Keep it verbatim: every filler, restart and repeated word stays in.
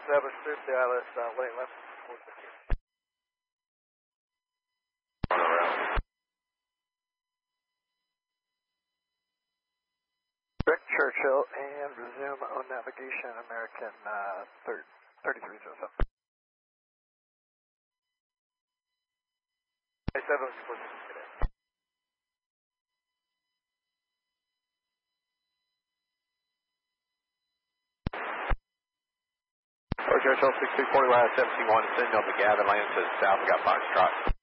Establish through Dallas, uh, lane left, four fifteen. Direct Churchill and resume on navigation, American uh, thirty-three oh seven. seven four six today. Churchill six two forty last seventy-one, send on the Gavin, land to the south, we got Foxtrot.